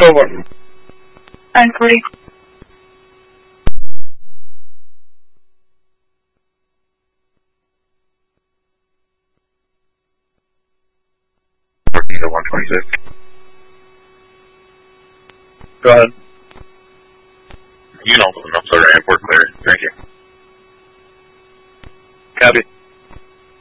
over. I agree. Torpedo 126. Go ahead. You know, I'm sorry, airport clear. Thank you. Copy.